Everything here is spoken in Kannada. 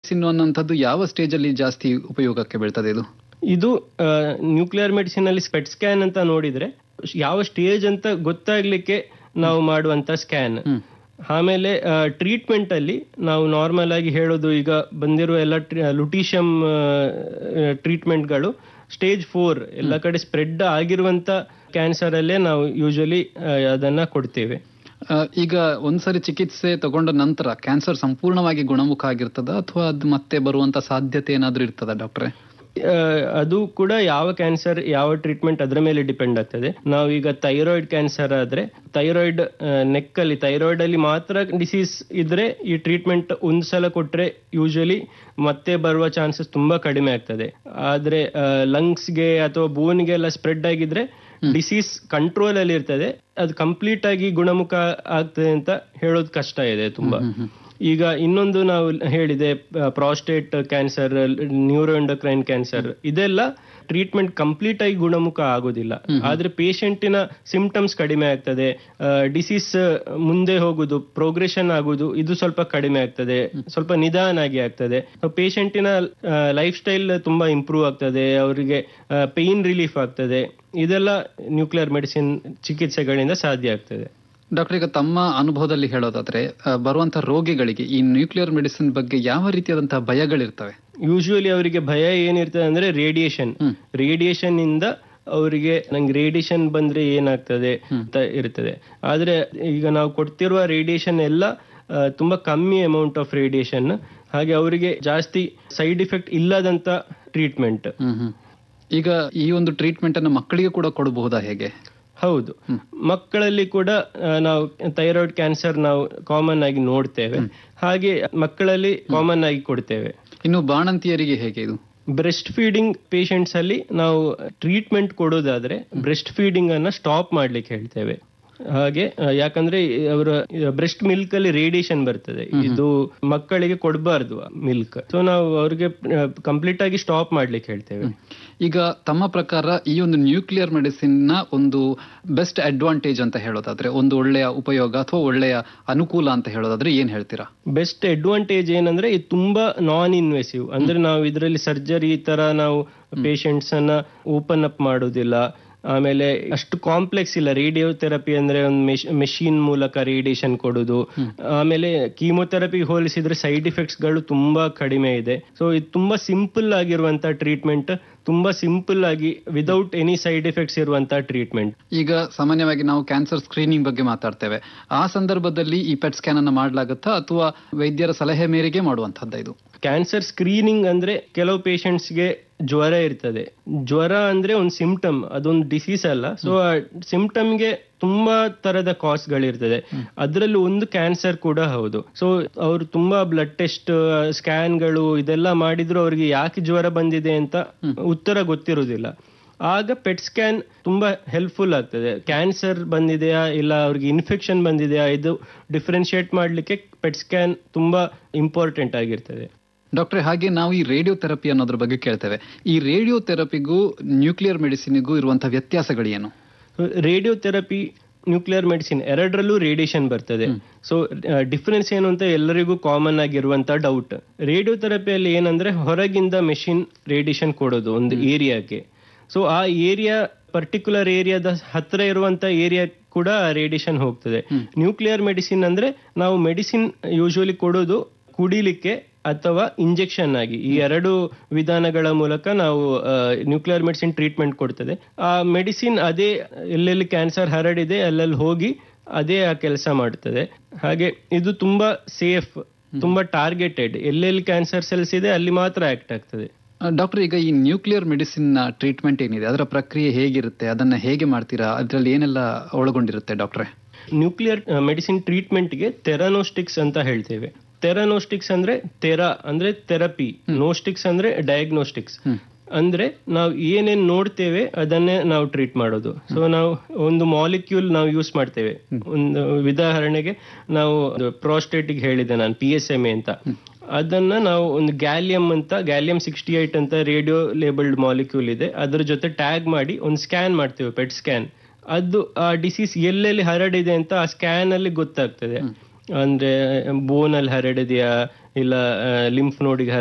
ಮೆಡಿಸಿನ್ ಅನ್ನುವಂಥದ್ದು ಯಾವ ಸ್ಟೇಜ್ ಅಲ್ಲಿ ಜಾಸ್ತಿ ಉಪಯೋಗಕ್ಕೆ ಬೀಳ್ತದೆ ಇದು ನ್ಯೂಕ್ಲಿಯರ್ ಮೆಡಿಸಿನ್ ಅಲ್ಲಿ ಸ್ಪೆಟ್ ಸ್ಕ್ಯಾನ್ ಅಂತ ನೋಡಿದ್ರೆ ಯಾವ ಸ್ಟೇಜ್ ಅಂತ ಗೊತ್ತಾಗ್ಲಿಕ್ಕೆ ನಾವು ಮಾಡುವಂತ ಸ್ಕ್ಯಾನ್. ಆಮೇಲೆ ಟ್ರೀಟ್ಮೆಂಟ್ ಅಲ್ಲಿ ನಾವು ನಾರ್ಮಲ್ ಆಗಿ ಹೇಳೋದು, ಈಗ ಬಂದಿರುವ ಎಲ್ಲ ಲುಟೀಷಿಯಂ ಟ್ರೀಟ್ಮೆಂಟ್ಗಳು ಸ್ಟೇಜ್ 4 ಎಲ್ಲ ಕಡೆ ಸ್ಪ್ರೆಡ್ ಆಗಿರುವಂತ ಕ್ಯಾನ್ಸರ್ ಅಲ್ಲೇ ನಾವು ಯೂಶಲಿ ಅದನ್ನ ಕೊಡ್ತೇವೆ. ಈಗ ಒಂದ್ಸರಿ ಚಿಕಿತ್ಸೆ ತಗೊಂಡ ನಂತರ ಕ್ಯಾನ್ಸರ್ ಸಂಪೂರ್ಣವಾಗಿ ಗುಣಮುಖ ಆಗಿರ್ತದ ಅಥವಾ ಅದು ಮತ್ತೆ ಬರುವಂತ ಸಾಧ್ಯತೆ ಏನಾದ್ರೂ ಇರ್ತದ ಡಾಕ್ಟ್ರೆ? ಅದು ಕೂಡ ಯಾವ ಕ್ಯಾನ್ಸರ್ ಯಾವ ಟ್ರೀಟ್ಮೆಂಟ್ ಅದರ ಮೇಲೆ ಡಿಪೆಂಡ್ ಆಗ್ತದೆ. ನಾವೀಗ ಥೈರಾಯ್ಡ್ ಕ್ಯಾನ್ಸರ್ ಆದ್ರೆ ಥೈರಾಯ್ಡ್ ನೆಕ್ ಅಲ್ಲಿ ಥೈರಾಯ್ಡ್ ಅಲ್ಲಿ ಮಾತ್ರ ಡಿಸೀಸ್ ಇದ್ರೆ ಈ ಟ್ರೀಟ್ಮೆಂಟ್ ಒಂದ್ಸಲ ಕೊಟ್ರೆ ಯೂಶಲಿ ಮತ್ತೆ ಬರುವ ಚಾನ್ಸಸ್ ತುಂಬಾ ಕಡಿಮೆ ಆಗ್ತದೆ. ಆದ್ರೆ ಲಂಗ್ಸ್ಗೆ ಅಥವಾ ಬೋನ್ಗೆ ಎಲ್ಲ ಸ್ಪ್ರೆಡ್ ಆಗಿದ್ರೆ ಡಿಸೀಸ್ ಕಂಟ್ರೋಲ್ ಅಲ್ಲಿ ಇರ್ತದೆ, ಅದು ಕಂಪ್ಲೀಟ್ ಆಗಿ ಗುಣಮುಖ ಆಗ್ತದೆ ಅಂತ ಹೇಳೋದು ಕಷ್ಟ ಇದೆ ತುಂಬಾ. ಈಗ ಇನ್ನೊಂದು ನಾವು ಹೇಳಿದೆ ಪ್ರಾಸ್ಟೇಟ್ ಕ್ಯಾನ್ಸರ್, ನ್ಯೂರೋಎಂಡೋಕ್ರೈನ್ ಕ್ಯಾನ್ಸರ್, ಇದೆಲ್ಲ ಟ್ರೀಟ್ಮೆಂಟ್ ಕಂಪ್ಲೀಟ್ ಆಗಿ ಗುಣಮುಖ ಆಗೋದಿಲ್ಲ. ಆದ್ರೆ ಪೇಷಂಟಿನ ಸಿಂಪ್ಟಮ್ಸ್ ಕಡಿಮೆ ಆಗ್ತದೆ, ಡಿಸೀಸ್ ಮುಂದೆ ಹೋಗುದು, ಪ್ರೋಗ್ರೆಷನ್ ಆಗುದು ಇದು ಸ್ವಲ್ಪ ಕಡಿಮೆ ಆಗ್ತದೆ, ಸ್ವಲ್ಪ ನಿಧಾನಾಗಿ ಆಗ್ತದೆ. ಪೇಷಂಟಿನ ಲೈಫ್ ಸ್ಟೈಲ್ ತುಂಬಾ ಇಂಪ್ರೂವ್ ಆಗ್ತದೆ, ಅವರಿಗೆ ಪೇಯ್ನ್ ರಿಲೀಫ್ ಆಗ್ತದೆ. ಇದೆಲ್ಲ ನ್ಯೂಕ್ಲಿಯರ್ ಮೆಡಿಸಿನ್ ಚಿಕಿತ್ಸೆಗಳಿಂದ ಸಾಧ್ಯ ಆಗ್ತದೆ. ಡಾಕ್ಟರ್, ಈಗ ತಮ್ಮ ಅನುಭವದಲ್ಲಿ ಹೇಳೋದಾದ್ರೆ ಬರುವಂತಹ ರೋಗಿಗಳಿಗೆ ಈ ನ್ಯೂಕ್ಲಿಯರ್ ಮೆಡಿಸಿನ್ ಬಗ್ಗೆ ಯಾವ ರೀತಿಯಾದಂತಹ ಭಯಗಳಿರ್ತವೆ? ಯೂಶುವಲಿ ಅವರಿಗೆ ಭಯ ಏನಿರ್ತದೆ ಅಂದ್ರೆ ರೇಡಿಯೇಷನ್ ಇಂದ ಅವರಿಗೆ ನಂಗೆ ರೇಡಿಯೇಷನ್ ಬಂದ್ರೆ ಏನಾಗ್ತದೆ ಅಂತ ಇರ್ತದೆ. ಆದ್ರೆ ಈಗ ನಾವು ಕೊಡ್ತಿರುವ ರೇಡಿಯೇಷನ್ ಎಲ್ಲ ತುಂಬಾ ಕಮ್ಮಿ ಅಮೌಂಟ್ ಆಫ್ ರೇಡಿಯೇಷನ್, ಹಾಗೆ ಅವರಿಗೆ ಜಾಸ್ತಿ ಸೈಡ್ ಇಫೆಕ್ಟ್ ಇಲ್ಲದಂತ ಟ್ರೀಟ್ಮೆಂಟ್. ಈಗ ಈ ಒಂದು ಟ್ರೀಟ್ಮೆಂಟ್ ಅನ್ನು ಮಕ್ಕಳಿಗೆ ಕೂಡ ಕೊಡಬಹುದಾ ಹೇಗೆ? ಹೌದು, ಮಕ್ಕಳಲ್ಲಿ ಕೂಡ ನಾವು ಥೈರಾಯ್ಡ್ ಕ್ಯಾನ್ಸರ್ ನಾವು ಕಾಮನ್ ಆಗಿ ನೋಡ್ತೇವೆ, ಹಾಗೆ ಮಕ್ಕಳಲ್ಲಿ ಕಾಮನ್ ಆಗಿ ಕೊಡ್ತೇವೆ. ಇನ್ನು ಬಾಣಂತಿಯರಿಗೆ ಹೇಗೆ ಇದು? ಬ್ರೆಸ್ಟ್ ಫೀಡಿಂಗ್ ಪೇಷಂಟ್ಸ್ ಅಲ್ಲಿ ನಾವು ಟ್ರೀಟ್ಮೆಂಟ್ ಕೊಡೋದಾದ್ರೆ ಬ್ರೆಸ್ಟ್ ಫೀಡಿಂಗ್ ಅನ್ನ ಸ್ಟಾಪ್ ಮಾಡ್ಲಿಕ್ಕೆ ಹೇಳ್ತೇವೆ. ಹಾಗೆ ಯಾಕಂದ್ರೆ ಅವರ ಬ್ರೆಸ್ಟ್ ಮಿಲ್ಕ್ ಅಲ್ಲಿ ರೇಡಿಯೇಷನ್ ಬರ್ತದೆ, ಇದು ಮಕ್ಕಳಿಗೆ ಕೊಡಬಾರ್ದು ಮಿಲ್ಕ್. ಸೊ ನಾವು ಅವ್ರಿಗೆ ಕಂಪ್ಲೀಟ್ ಆಗಿ ಸ್ಟಾಪ್ ಮಾಡ್ಲಿಕ್ಕೆ ಹೇಳ್ತೇವೆ. ಈಗ ತಮ್ಮ ಪ್ರಕಾರ ಈ ಒಂದು ನ್ಯೂಕ್ಲಿಯರ್ ಮೆಡಿಸಿನ್ ನ ಒಂದು ಬೆಸ್ಟ್ ಅಡ್ವಾಂಟೇಜ್ ಅಂತ ಹೇಳೋದಾದ್ರೆ, ಒಂದು ಒಳ್ಳೆಯ ಉಪಯೋಗ ಅಥವಾ ಒಳ್ಳೆಯ ಅನುಕೂಲ ಅಂತ ಹೇಳೋದಾದ್ರೆ ಏನ್ ಹೇಳ್ತೀರಾ? ಬೆಸ್ಟ್ ಅಡ್ವಾಂಟೇಜ್ ಏನಂದ್ರೆ ಇದು ತುಂಬಾ ನಾನ್ ಇನ್ವೆಸಿವ್, ಅಂದ್ರೆ ನಾವು ಇದರಲ್ಲಿ ಸರ್ಜರಿ ತರ ನಾವು ಪೇಷಂಟ್ಸ್ ಅನ್ನ ಓಪನ್ ಅಪ್ ಮಾಡೋದಿಲ್ಲ. ಆಮೇಲೆ ಅಷ್ಟು ಕಾಂಪ್ಲೆಕ್ಸ್ ಇಲ್ಲ. ರೇಡಿಯೋಥೆರಪಿ ಅಂದ್ರೆ ಒಂದು ಮೆಷಿನ್ ಮೂಲಕ ರೇಡಿಯೇಷನ್ ಕೊಡುದು. ಆಮೇಲೆ ಕೀಮೋಥೆರಪಿ ಹೋಲಿಸಿದ್ರೆ ಸೈಡ್ ಎಫೆಕ್ಟ್ಸ್ ಗಳು ತುಂಬಾ ಕಡಿಮೆ ಇದೆ. ಸೊ ಇದು ತುಂಬಾ ಸಿಂಪಲ್ ಆಗಿರುವಂತ ಟ್ರೀಟ್ಮೆಂಟ್, ತುಂಬಾ ಸಿಂಪಲ್ ಆಗಿ ವಿದೌಟ್ ಎನಿ ಸೈಡ್ ಎಫೆಕ್ಟ್ಸ್ ಇರುವಂತಹ ಟ್ರೀಟ್ಮೆಂಟ್. ಈಗ ಸಾಮಾನ್ಯವಾಗಿ ನಾವು ಕ್ಯಾನ್ಸರ್ ಸ್ಕ್ರೀನಿಂಗ್ ಬಗ್ಗೆ ಮಾತಾಡ್ತೇವೆ, ಆ ಸಂದರ್ಭದಲ್ಲಿ ಈ ಪೆಟ್ ಸ್ಕ್ಯಾನ್ ಅನ್ನು ಮಾಡಲಾಗುತ್ತಾ ಅಥವಾ ವೈದ್ಯರ ಸಲಹೆ ಮೇರೆಗೆ ಮಾಡುವಂತಹದ್ದು ಇದು? ಕ್ಯಾನ್ಸರ್ ಸ್ಕ್ರೀನಿಂಗ್ ಅಂದ್ರೆ ಕೆಲವು ಪೇಷಂಟ್ಸ್ಗೆ ಜ್ವರ ಇರ್ತದೆ. ಜ್ವರ ಅಂದ್ರೆ ಒಂದು ಸಿಂಪ್ಟಮ್, ಅದೊಂದು ಡಿಸೀಸ್ ಅಲ್ಲ. ಸೊ ಆ ಸಿಂಪ್ಟಮ್ಗೆ ತುಂಬಾ ತರದ ಕಾಸ್ ಗಳಿರ್ತದೆ, ಅದರಲ್ಲಿ ಒಂದು ಕ್ಯಾನ್ಸರ್ ಕೂಡ ಹೌದು. ಸೊ ಅವರು ತುಂಬಾ ಬ್ಲಡ್ ಟೆಸ್ಟ್, ಸ್ಕ್ಯಾನ್ಗಳು ಇದೆಲ್ಲ ಮಾಡಿದ್ರು ಅವ್ರಿಗೆ ಯಾಕೆ ಜ್ವರ ಬಂದಿದೆ ಅಂತ ಉತ್ತರ ಗೊತ್ತಿರುವುದಿಲ್ಲ. ಆಗ ಪೆಟ್ ಸ್ಕ್ಯಾನ್ ತುಂಬಾ ಹೆಲ್ಪ್ಫುಲ್ ಆಗ್ತದೆ. ಕ್ಯಾನ್ಸರ್ ಬಂದಿದೆಯಾ ಇಲ್ಲ ಅವ್ರಿಗೆ ಇನ್ಫೆಕ್ಷನ್ ಬಂದಿದೆಯಾ ಇದು ಡಿಫ್ರೆನ್ಶಿಯೇಟ್ ಮಾಡ್ಲಿಕ್ಕೆ ಪೆಟ್ ಸ್ಕ್ಯಾನ್ ತುಂಬಾ ಇಂಪಾರ್ಟೆಂಟ್ ಆಗಿರ್ತದೆ. ಡಾಕ್ಟ್ರೆ, ಹಾಗೆ ನಾವು ಈ ರೇಡಿಯೋಥೆರಪಿ ಅನ್ನೋದ್ರ ಬಗ್ಗೆ ಕೇಳ್ತೇವೆ. ಈ ರೇಡಿಯೋಥೆರಪಿಗೂ ನ್ಯೂಕ್ಲಿಯರ್ ಮೆಡಿಸಿನ್ಗೂ ಇರುವಂತಹ ವ್ಯತ್ಯಾಸಗಳೇನು? ರೇಡಿಯೋಥೆರಪಿ, ನ್ಯೂಕ್ಲಿಯರ್ ಮೆಡಿಸಿನ್ ಎರಡರಲ್ಲೂ ರೇಡಿಯೇಷನ್ ಬರ್ತದೆ. ಸೊ ಡಿಫರೆನ್ಸ್ ಏನು ಅಂತ ಎಲ್ಲರಿಗೂ ಕಾಮನ್ ಆಗಿರುವಂತ ಡೌಟ್. ರೇಡಿಯೋಥೆರಪಿಯಲ್ಲಿ ಏನಂದ್ರೆ ಹೊರಗಿಂದ ಮೆಷಿನ್ ರೇಡಿಯೇಷನ್ ಕೊಡೋದು ಒಂದು ಏರಿಯಾಗೆ. ಸೊ ಆ ಏರಿಯಾ ಪರ್ಟಿಕ್ಯುಲರ್ ಏರಿಯಾದ ಹತ್ರ ಇರುವಂತ ಏರಿಯಾ ಕೂಡ ರೇಡಿಯೇಷನ್ ಹೋಗ್ತದೆ. ನ್ಯೂಕ್ಲಿಯರ್ ಮೆಡಿಸಿನ್ ಅಂದ್ರೆ ನಾವು ಮೆಡಿಸಿನ್ ಯೂಶುವಲಿ ಕೊಡೋದು ಕುಡಿಲಿಕ್ಕೆ ಅಥವಾ ಇಂಜೆಕ್ಷನ್ ಆಗಿ, ಈ ಎರಡು ವಿಧಾನಗಳ ಮೂಲಕ ನಾವು ನ್ಯೂಕ್ಲಿಯರ್ ಮೆಡಿಸಿನ್ ಟ್ರೀಟ್ಮೆಂಟ್ ಕೊಡ್ತದೆ. ಆ ಮೆಡಿಸಿನ್ ಅದೇ ಎಲ್ಲೆಲ್ಲಿ ಕ್ಯಾನ್ಸರ್ ಹರಡಿದೆ ಅಲ್ಲಲ್ಲಿ ಹೋಗಿ ಅದೇ ಆ ಕೆಲಸ ಮಾಡ್ತದೆ. ಹಾಗೆ ಇದು ತುಂಬಾ ಸೇಫ್, ತುಂಬಾ ಟಾರ್ಗೆಟೆಡ್, ಎಲ್ಲೆಲ್ಲಿ ಕ್ಯಾನ್ಸರ್ ಸೆಲ್ಸ್ ಇದೆ ಅಲ್ಲಿ ಮಾತ್ರ ಆಕ್ಟ್ ಆಗ್ತದೆ. ಡಾಕ್ಟರ್, ಈಗ ಈ ನ್ಯೂಕ್ಲಿಯರ್ ಮೆಡಿಸಿನ್ ಟ್ರೀಟ್ಮೆಂಟ್ ಏನಿದೆ ಅದರ ಪ್ರಕ್ರಿಯೆ ಹೇಗಿರುತ್ತೆ, ಅದನ್ನ ಹೇಗೆ ಮಾಡ್ತೀರಾ, ಅದರಲ್ಲಿ ಏನೆಲ್ಲ ಒಳಗೊಂಡಿರುತ್ತೆ ಡಾಕ್ಟ್ರೆ? ನ್ಯೂಕ್ಲಿಯರ್ ಮೆಡಿಸಿನ್ ಟ್ರೀಟ್ಮೆಂಟ್ಗೆ ಥೆರಾನೋಸ್ಟಿಕ್ಸ್ ಅಂತ ಹೇಳ್ತೇವೆ. ಥೆರಾನೋಸ್ಟಿಕ್ಸ್ ಅಂದ್ರೆ ಅಂದ್ರೆ ಥೆರಪಿ, ನೋಸ್ಟಿಕ್ಸ್ ಅಂದ್ರೆ ಡಯಾಗ್ನೋಸ್ಟಿಕ್ಸ್. ಅಂದ್ರೆ ನಾವು ಏನೇನ್ ನೋಡ್ತೇವೆ ಅದನ್ನೇ ನಾವು ಟ್ರೀಟ್ ಮಾಡೋದು. ಸೊ ನಾವು ಒಂದು ಮಾಲಿಕ್ಯೂಲ್ ನಾವು ಯೂಸ್ ಮಾಡ್ತೇವೆ. ಒಂದು ಉದಾಹರಣೆಗೆ ನಾವು ಪ್ರಾಸ್ಟೇಟಿಗೆ ಹೇಳಿದೆ ನಾನು PSMA ಅಂತ, ಅದನ್ನ ನಾವು ಒಂದು ಗ್ಯಾಲಿಯಂ 68 ಅಂತ ರೇಡಿಯೋ ಲೇಬಲ್ಡ್ ಮಾಲಿಕ್ಯೂಲ್ ಇದೆ, ಅದ್ರ ಜೊತೆ ಟ್ಯಾಗ್ ಮಾಡಿ ಒಂದು ಸ್ಕ್ಯಾನ್ ಮಾಡ್ತೇವೆ, ಪೆಟ್ ಸ್ಕ್ಯಾನ್. ಅದು ಆ ಡಿಸೀಸ್ ಎಲ್ಲೆಲ್ಲಿ ಹರಡಿದೆ ಅಂತ ಆ ಸ್ಕ್ಯಾನ್ ಅಲ್ಲಿ ಗೊತ್ತಾಗ್ತದೆ. ಅಂದ್ರೆ ಬೋನ್ ಅಲ್ಲಿ ಹರಡಿದೆಯಾ ಇಲ್ಲ ಲಿಂಫ್ ನೋಡಿಗೆ